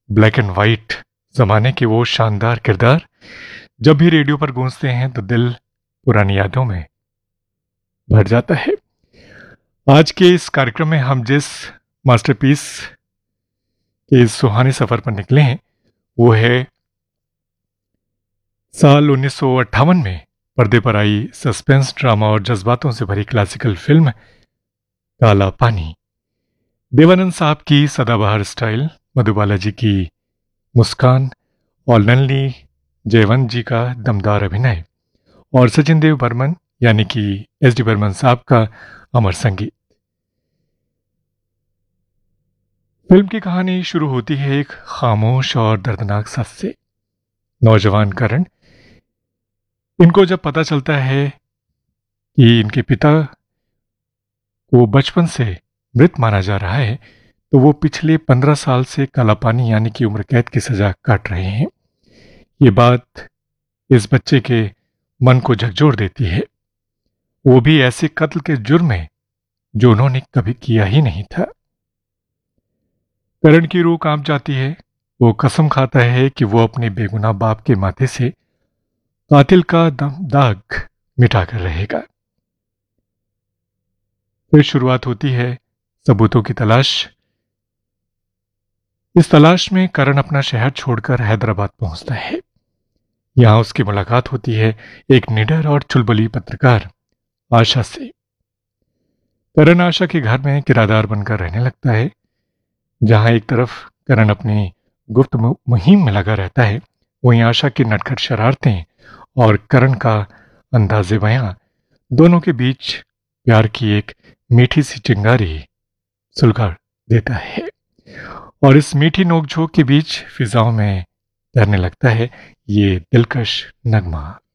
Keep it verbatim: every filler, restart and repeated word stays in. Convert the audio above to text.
Black and white जमाने के वो शानदार किरदार जब भी रेडियो पर गूंजते हैं तो दिल पुरानी यादों में भर जाता है। आज के इस कार्यक्रम में हम जिस मास्टरपीस के इस सुहाने सफर पर निकले हैं वो है साल उन्नीस सौ अट्ठावन में पर्दे पर आई सस्पेंस ड्रामा और जज्बातों से भरी क्लासिकल फिल्म काला पानी। देवानंद साहब की सदाबहार स्टाइल, मधुबाला जी की मुस्कान और नलिनी जयवंत जी का दमदार अभिनय और सचिन देव बर्मन यानी कि एस डी बर्मन साहब का अमर संगीत। फिल्म की कहानी शुरू होती है एक खामोश और दर्दनाक सच से। नौजवान करण, इनको जब पता चलता है कि इनके पिता को बचपन से मृत माना जा रहा है तो वो पिछले पंद्रह साल से काला पानी यानी कि उम्र कैद की सजा काट रहे हैं। ये बात इस बच्चे के मन को झकझोर देती है, वो भी ऐसे कत्ल के जुर्म में जो उन्होंने कभी किया ही नहीं था। करण की रूह कांप जाती है। वो कसम खाता है कि वो अपने बेगुनाह बाप के माथे से कातिल का दाग मिटाकर रहेगा। फिर शुरुआत होती है सबूतों की तलाश। इस तलाश में करण अपना शहर छोड़कर हैदराबाद पहुंचता है। यहां उसकी मुलाकात होती है एक निडर और चुलबुली पत्रकार आशा से। करण आशा के घर में किराएदार बनकर रहने लगता है। जहां एक तरफ करण अपनी गुप्त मुहिम में लगा रहता है, वहीं आशा की नटखट शरारतें और करण का अंदाजे बयां दोनों के बीच प्यार की एक मीठी सी चिंगारी सुलगा देता है और इस मीठी नोकझोंक के बीच फिजाओं में तैरने लगता है ये दिलकश नगमा।